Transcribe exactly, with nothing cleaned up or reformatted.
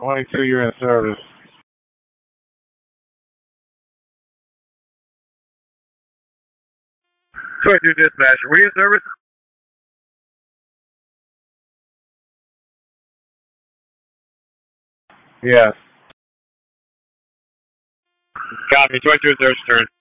twenty-two, you're in service. twenty-two dispatch, are we in service? Yes. Copy, twenty-two service turn.